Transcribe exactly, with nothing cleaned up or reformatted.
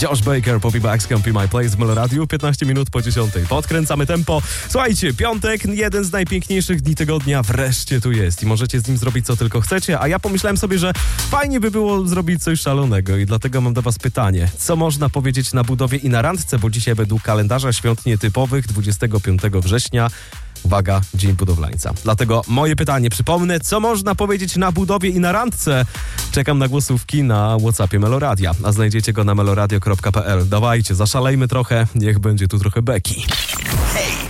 Josh Baker, Poppy Bags, Can Be My Place w Melo Radio, piętnaście minut po dziesiątej. Podkręcamy tempo. Słuchajcie, piątek, jeden z najpiękniejszych dni tygodnia wreszcie tu jest i możecie z nim zrobić co tylko chcecie, a ja pomyślałem sobie, że fajnie by było zrobić coś szalonego i dlatego mam do was pytanie. Co można powiedzieć na budowie i na randce, bo dzisiaj według kalendarza świąt nietypowych dwudziestego piątego września uwaga, Dzień Budowlańca. Dlatego moje pytanie, przypomnę, co można powiedzieć na budowie i na randce? Czekam na głosówki na WhatsAppie Meloradia, a znajdziecie go na meloradio kropka p l. Dawajcie, zaszalejmy trochę, niech będzie tu trochę beki. Hej!